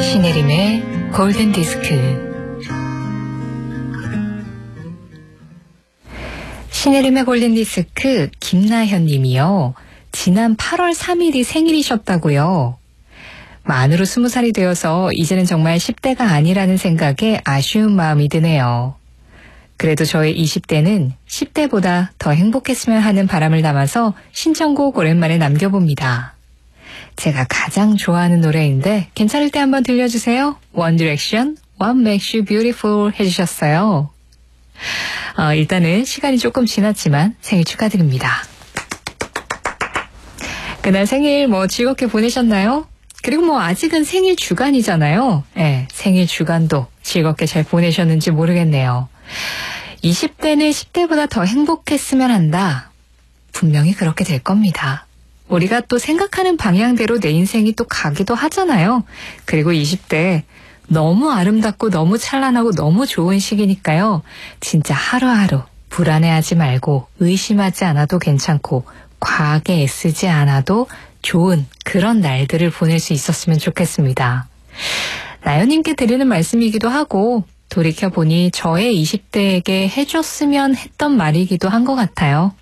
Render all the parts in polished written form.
신혜림의 골든디스크. 신혜림의 골든디스크 김나현 님이요. 지난 8월 3일이 생일이셨다고요. 만으로 20살이 되어서 이제는 정말 10대가 아니라는 생각에 아쉬운 마음이 드네요. 그래도 저의 20대는 10대보다 더 행복했으면 하는 바람을 담아서 신청곡 오랜만에 남겨봅니다. 제가 가장 좋아하는 노래인데 괜찮을 때 한번 들려주세요. One Direction, What Makes You Beautiful 해주셨어요. 일단은 시간이 조금 지났지만 생일 축하드립니다. 그날 생일 즐겁게 보내셨나요? 그리고 아직은 생일 주간이잖아요. 네, 생일 주간도 즐겁게 잘 보내셨는지 모르겠네요. 20대는 10대보다 더 행복했으면 한다. 분명히 그렇게 될 겁니다. 우리가 또 생각하는 방향대로 내 인생이 또 가기도 하잖아요. 그리고 20대 너무 아름답고 너무 찬란하고 너무 좋은 시기니까요. 진짜 하루하루 불안해하지 말고 의심하지 않아도 괜찮고 과하게 애쓰지 않아도 좋은 그런 날들을 보낼 수 있었으면 좋겠습니다. 나연님께 드리는 말씀이기도 하고 돌이켜보니 저의 20대에게 해줬으면 했던 말이기도 한 것 같아요.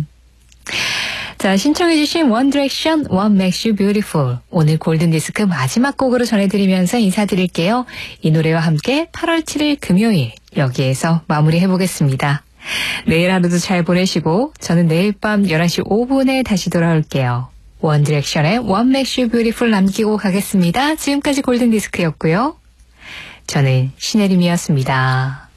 자, 신청해주신 One Direction, What Makes You Beautiful. 오늘 골든디스크 마지막 곡으로 전해드리면서 인사드릴게요. 이 노래와 함께 8월 7일 금요일 여기에서 마무리해보겠습니다. 내일 하루도 잘 보내시고 저는 내일 밤 11시 5분에 다시 돌아올게요. One Direction의 What Makes You Beautiful 남기고 가겠습니다. 지금까지 골든디스크였고요. 저는 신혜림이었습니다.